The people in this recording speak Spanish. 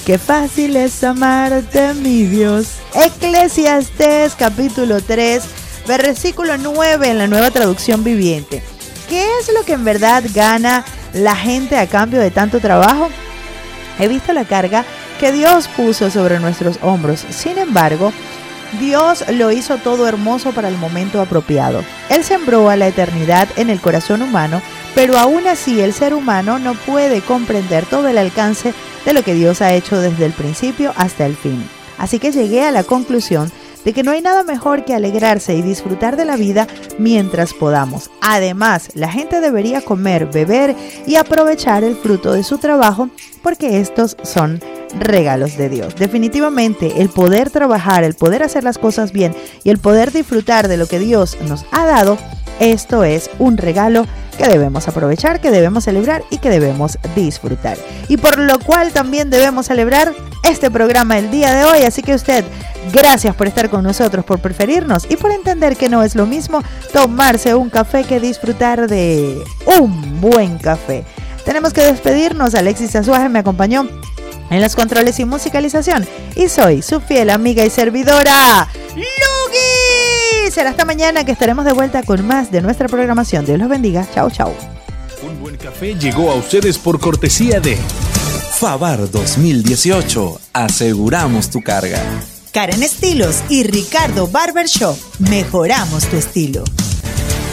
Qué fácil es amarte, mi Dios. Eclesiastés capítulo 3, versículo 9 en la Nueva Traducción Viviente. ¿Qué es lo que en verdad gana la gente a cambio de tanto trabajo? He visto la carga que Dios puso sobre nuestros hombros. Sin embargo, Dios lo hizo todo hermoso para el momento apropiado. Él sembró a la eternidad en el corazón humano, pero aún así el ser humano no puede comprender todo el alcance de lo que Dios ha hecho desde el principio hasta el fin. Así que llegué a la conclusión de que no hay nada mejor que alegrarse y disfrutar de la vida mientras podamos. Además, la gente debería comer, beber y aprovechar el fruto de su trabajo, porque estos son regalos de Dios. Definitivamente, el poder trabajar, el poder hacer las cosas bien y el poder disfrutar de lo que Dios nos ha dado, esto es un regalo que debemos aprovechar, que debemos celebrar y que debemos disfrutar. Y por lo cual también debemos celebrar este programa el día de hoy. Así que usted, gracias por estar con nosotros, por preferirnos y por entender que no es lo mismo tomarse un café que disfrutar de un buen café. Tenemos que despedirnos. Alexis Azuaje me acompañó en los controles y musicalización. Y soy su fiel amiga y servidora, Lugi. Será hasta mañana que estaremos de vuelta con más de nuestra programación. Dios los bendiga. Chao, chao. Un buen café llegó a ustedes por cortesía de Favar 2018. Aseguramos tu carga. Karen Estilos y Ricardo Barbershop. Mejoramos tu estilo.